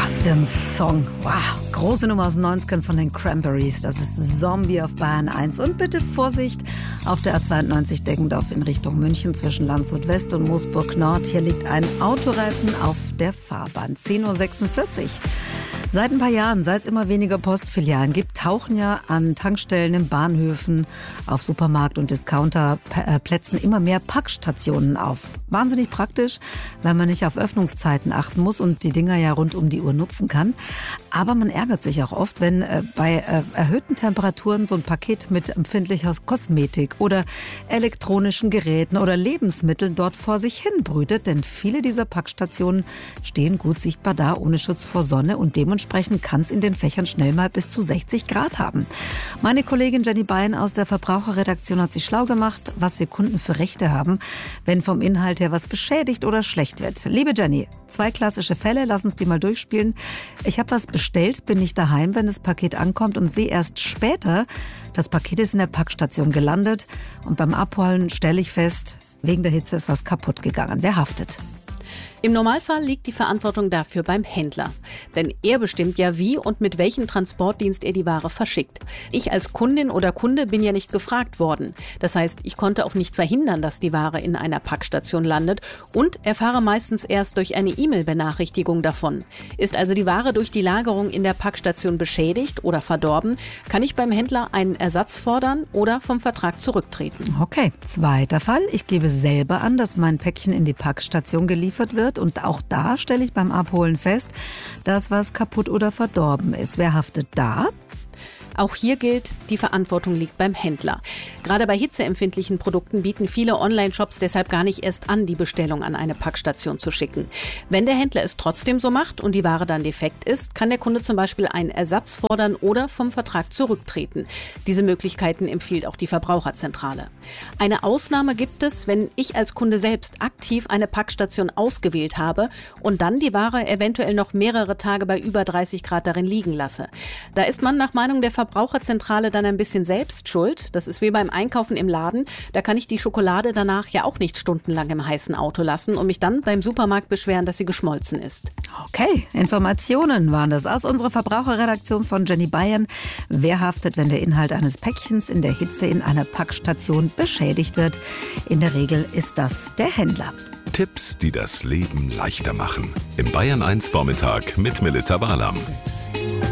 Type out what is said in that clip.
Was für ein Song. Wow. Große Nummer aus den 90ern von den Cranberries. Das ist Zombie auf Bayern 1. Und bitte Vorsicht auf der A92 Deggendorf in Richtung München zwischen Landshut West und Moosburg Nord. Hier liegt ein Autoreifen auf der Fahrbahn. 10:46 Uhr. Seit ein paar Jahren, seit es immer weniger Postfilialen gibt, tauchen ja an Tankstellen, in Bahnhöfen, auf Supermarkt- und Discounterplätzen immer mehr Packstationen auf. Wahnsinnig praktisch, weil man nicht auf Öffnungszeiten achten muss und die Dinger ja rund um die Uhr nutzen kann. Aber man ärgert sich auch oft, wenn bei erhöhten Temperaturen so ein Paket mit empfindlicher Kosmetik oder elektronischen Geräten oder Lebensmitteln dort vor sich hin brütet. Denn viele dieser Packstationen stehen gut sichtbar da, ohne Schutz vor Sonne, und dementsprechend kann es in den Fächern schnell mal bis zu 60 Grad haben. Meine Kollegin Jenny Beyen aus der Verbraucherredaktion hat sich schlau gemacht, was wir Kunden für Rechte haben, wenn vom Inhalt her was beschädigt oder schlecht wird. Liebe Jenny, 2 klassische Fälle, lass uns die mal durchspielen. Ich habe was bestellt, bin nicht daheim, wenn das Paket ankommt, und sehe erst später, das Paket ist in der Packstation gelandet, und beim Abholen stelle ich fest, wegen der Hitze ist was kaputt gegangen. Wer haftet? Im Normalfall liegt die Verantwortung dafür beim Händler. Denn er bestimmt ja, wie und mit welchem Transportdienst er die Ware verschickt. Ich als Kundin oder Kunde bin ja nicht gefragt worden. Das heißt, ich konnte auch nicht verhindern, dass die Ware in einer Packstation landet, und erfahre meistens erst durch eine E-Mail-Benachrichtigung davon. Ist also die Ware durch die Lagerung in der Packstation beschädigt oder verdorben, kann ich beim Händler einen Ersatz fordern oder vom Vertrag zurücktreten. Okay, zweiter Fall. Ich gebe selber an, dass mein Päckchen in die Packstation geliefert wird. Und auch da stelle ich beim Abholen fest, dass was kaputt oder verdorben ist. Wer haftet da? Auch hier gilt, die Verantwortung liegt beim Händler. Gerade bei hitzeempfindlichen Produkten bieten viele Online-Shops deshalb gar nicht erst an, die Bestellung an eine Packstation zu schicken. Wenn der Händler es trotzdem so macht und die Ware dann defekt ist, kann der Kunde zum Beispiel einen Ersatz fordern oder vom Vertrag zurücktreten. Diese Möglichkeiten empfiehlt auch die Verbraucherzentrale. Eine Ausnahme gibt es, wenn ich als Kunde selbst aktiv eine Packstation ausgewählt habe und dann die Ware eventuell noch mehrere Tage bei über 30 Grad darin liegen lasse. Da ist man nach Meinung der Verbraucherzentrale dann ein bisschen selbst schuld. Das ist wie beim Einkaufen im Laden. Da kann ich die Schokolade danach ja auch nicht stundenlang im heißen Auto lassen und mich dann beim Supermarkt beschweren, dass sie geschmolzen ist. Okay, Informationen waren das aus unserer Verbraucherredaktion von Jenny Beyen. Wer haftet, wenn der Inhalt eines Päckchens in der Hitze in einer Packstation beschädigt wird? In der Regel ist das der Händler. Tipps, die das Leben leichter machen. Im Bayern 1 Vormittag mit Melita Barlam.